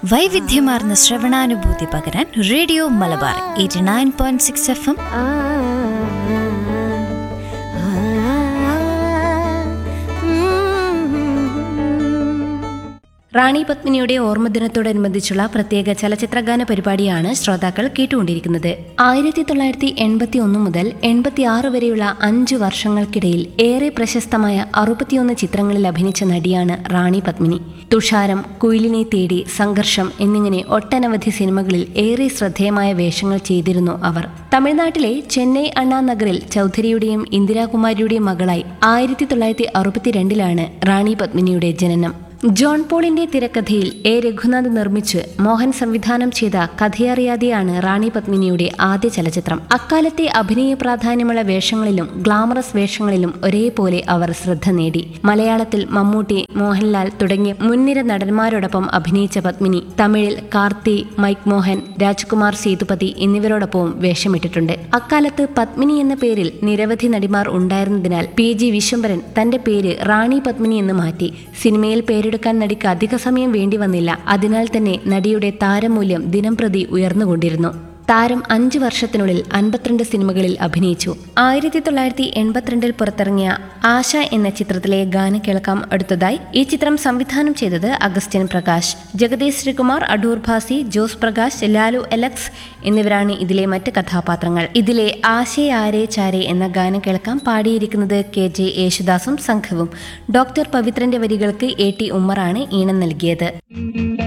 വൈവിധ്യമാർന്ന ശ്രവണാനുഭൂതി പകരാൻ radio Malabar 89.6 FM. റാണി പത്മിനിയുടെ ഓർമ്മദിനത്തോടനുബന്ധിച്ചുള്ള പ്രത്യേക ചലച്ചിത്രഗാന പരിപാടിയാണ് ശ്രോതാക്കൾ കേട്ടുകൊണ്ടിരിക്കുന്നത്. 1981 മുതൽ 86 വരെയുള്ള 5 വർഷങ്ങൾക്കിടയിൽ ഏറെ പ്രശസ്തമായ 61 ചിത്രങ്ങളിൽ അഭിനയിച്ച നടിയാണ് റാണി പത്മിനി. തുഷാരം, കുയിലിനെ തേടി, സംഘർഷം എന്നിങ്ങനെ ഒട്ടനവധി സിനിമകളിൽ ഏറെ ശ്രദ്ധേയമായ വേഷങ്ങൾ ചെയ്തിരുന്നു അവർ. തമിഴ്നാട്ടിലെ ചെന്നൈ അണ്ണാ നഗറിൽ ചൗധരിയുടെയും ഇന്ദിരാകുമാരിയുടെയും മകളായി 1962 റാണി പത്മിനിയുടെ ജനനം. ജോൺ പോളിന്റെ തിരക്കഥയിൽ എ രഘുനാഥ് നിർമ്മിച്ച് മോഹൻ സംവിധാനം ചെയ്ത കഥയറിയാതെയാണ് റാണി പത്മിനിയുടെ ആദ്യ ചലച്ചിത്രം. അക്കാലത്തെ അഭിനയ പ്രാധാന്യമുള്ള വേഷങ്ങളിലും ഗ്ലാമറസ് വേഷങ്ങളിലും ഒരേപോലെ അവർ ശ്രദ്ധ നേടി. മലയാളത്തിൽ മമ്മൂട്ടി, മോഹൻലാൽ തുടങ്ങിയ മുൻനിര നടന്മാരോടൊപ്പം അഭിനയിച്ച പത്മിനി തമിഴിൽ കാർത്തി, മൈക്ക് മോഹൻ, രാജ്കുമാർ സേതുപതി എന്നിവരോടൊപ്പവും വേഷമിട്ടിട്ടുണ്ട്. അക്കാലത്ത് പത്മിനി എന്ന പേരിൽ നിരവധി നടിമാർ ഉണ്ടായിരുന്നതിനാൽ PG വിശ്വംഭരൻ തന്റെ പേര് റാണി പത്മിനി എന്ന് മാറ്റി. സിനിമയിൽ പേരെടുക്കാൻ നടിക്ക് അധിക സമയം വേണ്ടി വന്നില്ല. അതിനാൽ തന്നെ നടിയുടെ താരമൂല്യം ദിനംപ്രതി ഉയർന്നുകൊണ്ടിരുന്നു. താരം 5 വർഷത്തിനുള്ളിൽ 52 സിനിമകളിൽ അഭിനയിച്ചു. 1982 പുറത്തിറങ്ങിയ ആശ എന്ന ചിത്രത്തിലെ ഗാനം കേൾക്കാം അടുത്തതായി. ഈ ചിത്രം സംവിധാനം ചെയ്തത് അഗസ്റ്റിൻ പ്രകാശ്. ജഗദീഷ് ശ്രീകുമാർ, അടൂർ ഭാസി, ജോസ് പ്രകാശ്, ലാലു എലക്സ് എന്നിവരാണ് ഇതിലെ മറ്റ് കഥാപാത്രങ്ങൾ. ഇതിലെ ആശേ ആരേ ചാരേ എന്ന ഗാനം കേൾക്കാം. പാടിയിരിക്കുന്നത് KJ യേശുദാസും സംഘവും. ഡോക്ടർ പവിത്രന്റെ വരികൾക്ക് AT ഉമ്മറാണ് ഈണം നൽകിയത്.